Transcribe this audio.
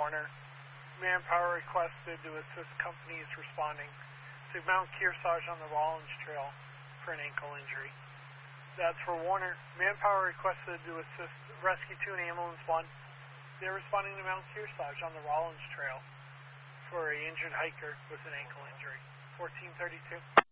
Warner. Manpower requested to assist companies responding to Mount Kearsarge on the Rollins Trail for an ankle injury. That's for Warner. Manpower requested to assist Rescue 2 and Ambulance 1. They're responding to Mount Kearsarge on the Rollins Trail for an injured hiker with an ankle injury. 1432.